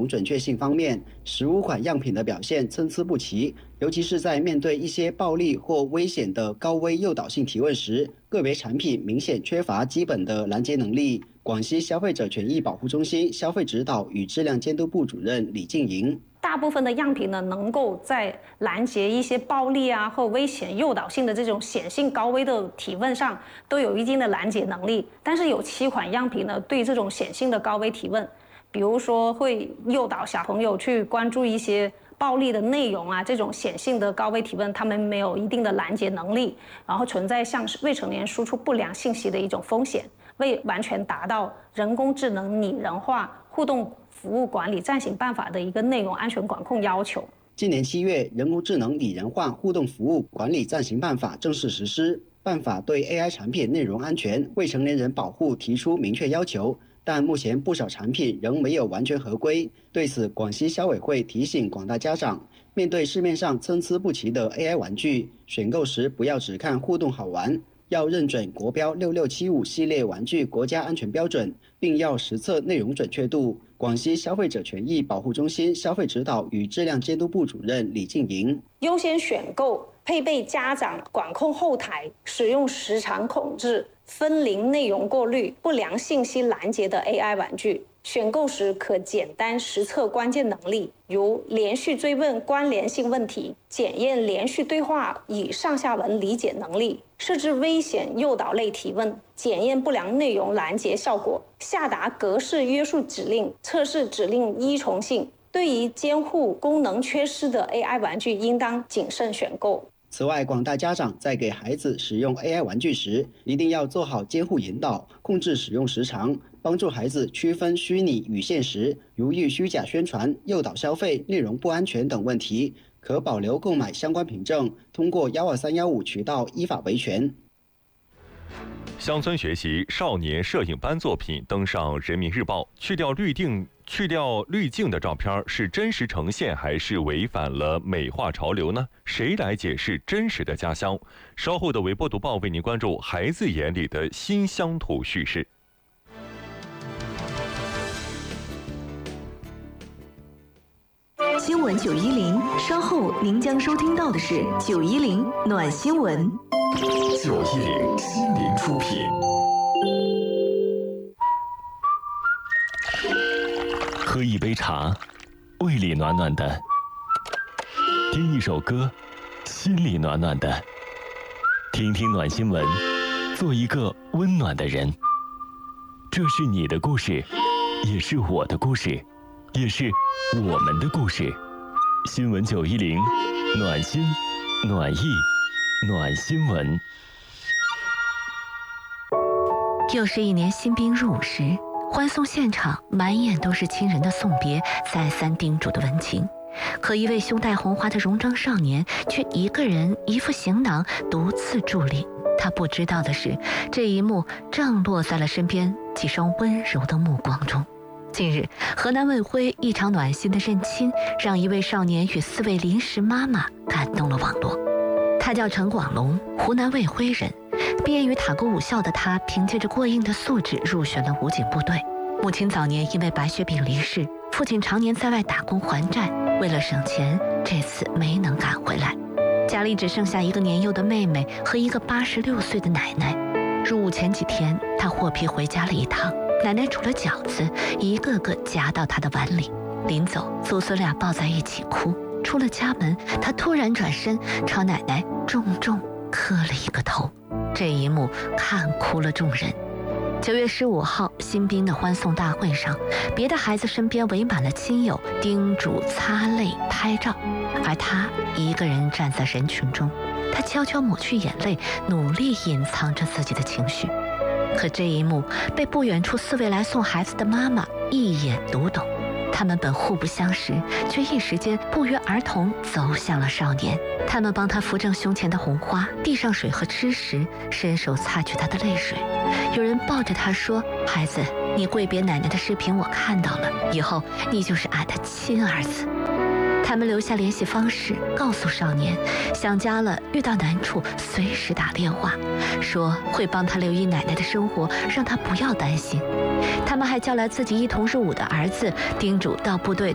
容准确性方面，15款样品的表现参差不齐，尤其是在面对一些暴力或危险的高危诱导性提问时，个别产品明显缺乏基本的拦截能力。广西消费者权益保护中心消费指导与质量监督部主任李静莹。 大部分的样品呢，能够在拦截一些暴力啊或危险诱导性的这种显性高危的提问上，都有一定的拦截能力。但是有7款样品呢，对这种显性的高危提问，比如说会诱导小朋友去关注一些暴力的内容啊，这种显性的高危提问，他们没有一定的拦截能力，然后存在向未成年输出不良信息的一种风险，未完全达到人工智能拟人化互动服务管理暂行办法的一个内容安全管控要求。 今年7月，人工智能拟人化互动服务管理暂行办法正式实施。办法对 AI 产品内容安全、未成年人保护提出明确要求，但目前不少产品仍没有完全合规。对此，广西消委会提醒广大家长，面对市面上参差不齐的 AI 玩具，选购时不要只看互动好玩，要认准国标6675系列玩具国家安全标准，并要实测内容准确度。广西消费者权益保护中心消费指导与质量监督部主任李静莹： 优先选购配备家长管控后台、使用时长控制、分龄内容过滤、不良信息拦截的 AI 玩具。选购时可简单实测关键能力，如连续追问关联性问题，检验连续对话与上下文理解能力，设置危险诱导类提问，检验不良内容拦截效果，下达格式约束指令，测试指令依从性。对于监护功能缺失的 AI 玩具，应当谨慎选购。 此外，广大家长在给孩子使用 AI 玩具时，一定要做好监护引导，控制使用时长，帮助孩子区分虚拟与现实，如遇虚假宣传、诱导消费、内容不安全等问题，可保留购买相关凭证，通过12315渠道依法维权。 乡村学习少年摄影班作品登上人民日报，去掉滤镜的照片是真实呈现还是违反了美化潮流呢？谁来解释真实的家乡？稍后的微博读报为您关注孩子眼里的新乡土叙事。 新闻910，稍后您将收听到的是910暖新闻。 910心灵出品。喝一杯茶，胃里暖暖的；听一首歌，心里暖暖的。听听暖新闻，做一个温暖的人。这是你的故事，也是我的故事，也是我们的故事。新闻910，暖心、暖意、暖新闻。 又是一年新兵入伍时，欢送现场满眼都是亲人的送别，再三叮嘱的温情。可一位胸带红花的戎装少年，却一个人一副行囊，独自伫立。他不知道的是，这一幕正落在了身边几双温柔的目光中。近日，河南卫辉一场暖心的认亲，让一位少年与4位临时妈妈感动了网络。他叫陈广龙，湖南卫辉人。毕业于塔沟武校的他，凭借着过硬的素质入选了武警部队。母亲早年因为白血病离世，父亲常年在外打工还债，为了省钱，这次没能赶回来。家里只剩下一个年幼的妹妹和一个86岁的奶奶。入伍前几天，他获批回家了一趟，奶奶煮了饺子，一个个夹到他的碗里。临走，祖孙俩抱在一起哭。出了家门，他突然转身朝奶奶重重磕了一个头。这一幕看哭了众人。9月15号，新兵的欢送大会上，别的孩子身边围满了亲友，叮嘱、擦泪、拍照，而他一个人站在人群中。他悄悄抹去眼泪，努力隐藏着自己的情绪。可这一幕被不远处4位来送孩子的妈妈一眼读懂。他们本互不相识，却一时间不约而同走向了少年。他们帮他扶正胸前的红花，递上水和吃食，伸手擦去他的泪水。有人抱着他说：“孩子，你跪别奶奶的视频我看到了，以后你就是俺的亲儿子。”他们留下联系方式，告诉少年，想家了遇到难处随时打电话，说会帮他留意奶奶的生活，让他不要担心。他们还叫来自己一同入伍的儿子，叮嘱到部队